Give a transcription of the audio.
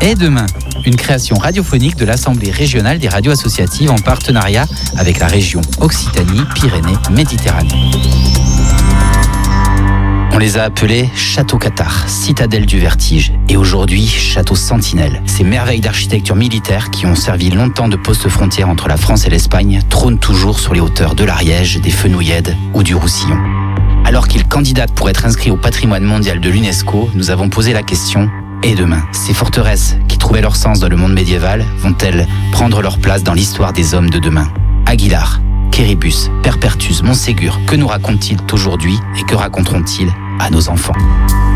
Et demain, une création radiophonique de l'Assemblée régionale des radios associatives en partenariat avec la région Occitanie-Pyrénées-Méditerranée. On les a appelés Château Cathare, citadelle du vertige, et aujourd'hui Château Sentinelle. Ces merveilles d'architecture militaire qui ont servi longtemps de poste frontière entre la France et l'Espagne trônent toujours sur les hauteurs de l'Ariège, des Fenouillèdes ou du Roussillon. Alors qu'ils candidatent pour être inscrits au patrimoine mondial de l'UNESCO, nous avons posé la question: et demain, ces forteresses qui trouvaient leur sens dans le monde médiéval vont-elles prendre leur place dans l'histoire des hommes de demain? Aguilar, Quéribus, Perpertus, Montségur, que nous racontent-ils aujourd'hui et que raconteront-ils à nos enfants?